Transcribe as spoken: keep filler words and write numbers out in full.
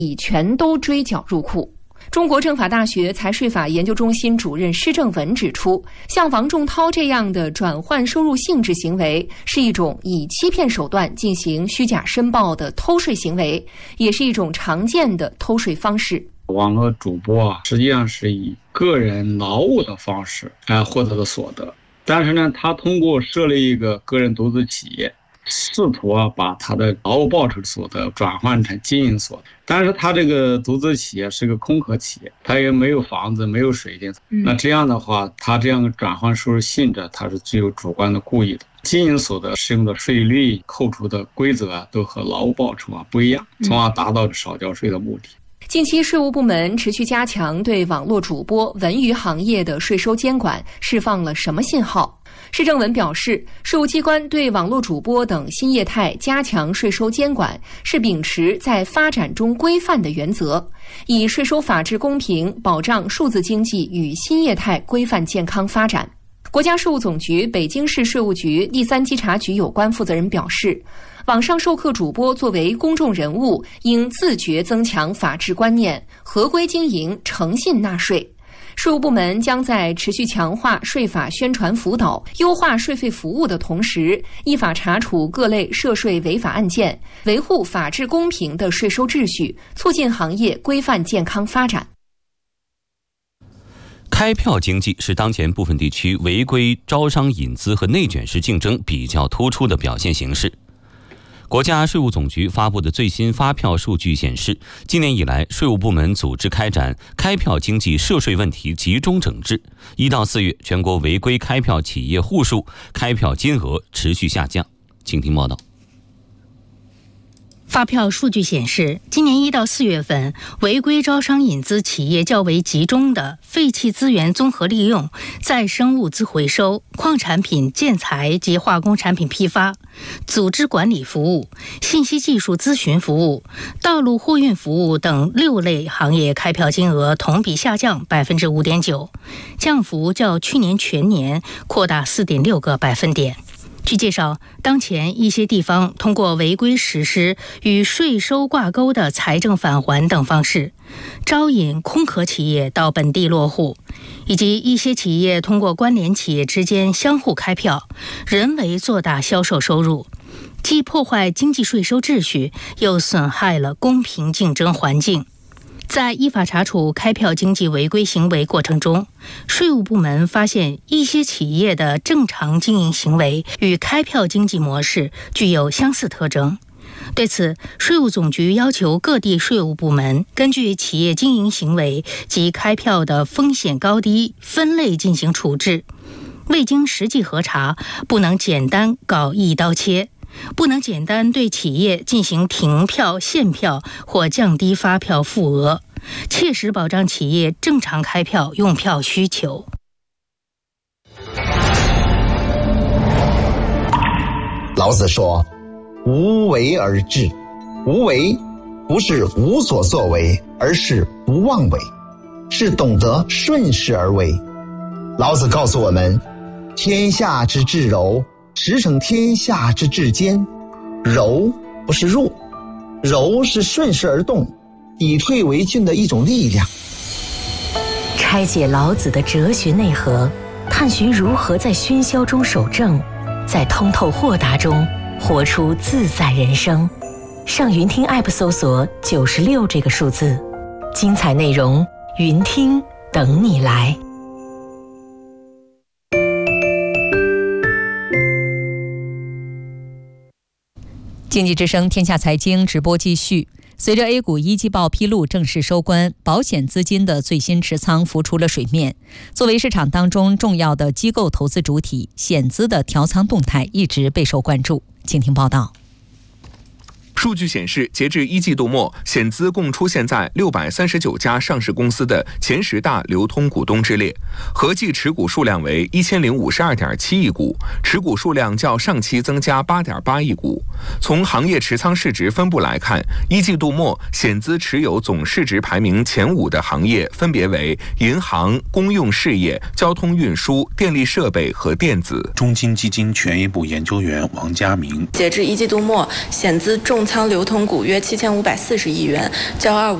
已全都追缴入库。中国政法大学财税法研究中心主任施正文指出，像王仲涛这样的转换收入性质行为是一种以欺骗手段进行虚假申报的偷税行为，也是一种常见的偷税方式。 网络主播啊，实际上是以个人劳务的方式来获得的所得，但是呢，他通过设立一个个人独资企业，试图啊把他的劳务报酬所得转换成经营所得，但是他这个独资企业是个空壳企业，他也没有房子，没有水电，嗯、那这样的话，他这样转换收入性质，他是具有主观的故意的。经营所得适用的税率、扣除的规则啊，都和劳务报酬啊不一样，从而达到少交税的目的。 近期，税务部门持续加强对网络主播、文娱行业的税收监管，释放了什么信号？施正文表示，税务机关对网络主播等新业态加强税收监管，是秉持在发展中规范的原则，以税收法治公平保障数字经济与新业态规范健康发展。国家税务总局北京市税务局第三稽查局有关负责人表示，网上授课主播作为公众人物，应自觉增强法治观念，合规经营，诚信纳税。税务部门将在持续强化税法宣传辅导、优化税费服务的同时，依法查处各类涉税违法案件，维护法治公平的税收秩序，促进行业规范健康发展。 开票经济是当前部分地区违规招商引资和内卷式竞争比较突出的表现形式。国家税务总局发布的最新发票数据显示，今年以来，税务部门组织开展开票经济涉税问题集中整治。一到四月，全国违规开票企业户数、开票金额持续下降。请听报道。 发票数据显示，今年一到四月份，违规招商引资企业较为集中的废弃资源综合利用、再生物资回收、矿产品建材及化工产品批发、组织管理服务、信息技术咨询服务、道路货运服务等六类行业开票金额同比下降百分之五点九，降幅较去年全年扩大四点六个百分点。据介绍，当前一些地方通过违规实施与税收挂钩的财政返还等方式，招引空壳企业到本地落户，以及一些企业通过关联企业之间相互开票，人为做大销售收入，既破坏经济税收秩序，又损害了公平竞争环境。在依法查处开票经济违规行为过程中，税务部门发现一些企业的正常经营行为与开票经济模式具有相似特征。对此，税务总局要求各地税务部门根据企业经营行为及开票的风险高低分类进行处置，未经实际核查，不能简单搞一刀切，不能简单对企业进行停票、限票或降低发票付额，切实保障企业正常开票用票需求。 老子说，无为而治。无为不是无所作为，而是不妄为，是懂得顺势而为。老子告诉我们，天下之至柔，驰骋天下之至坚。柔不是弱，柔是顺势而动，以退为进的一种力量。 拆解老子的哲学内核，探寻如何在喧嚣中守正，在通透豁达中活出自在人生。上云听 App 搜索九十六这个数字，精彩内容云听等你来。 经济之声天下财经直播继续。随着 A 股一季报披露正式收官，保险资金的最新持仓浮出了水面。作为市场当中重要的机构投资主体，险资的调仓动态一直备受关注。请听报道。 数据显示，截至一季度末，险资共出现在六百三十九家上市公司的前十大流通股东之列，合计持股数量为一千零五十二点七亿股，持股数量较上期增加八点八亿股。从行业持仓市值分布来看，一季度末险资持有总市值排名前五的行业分别为银行、公用事业、交通运输、电力设备和电子。 中金基金权益部研究员王佳明， 截至一季度末，险资重仓流通股约七千五百四十亿元，较二五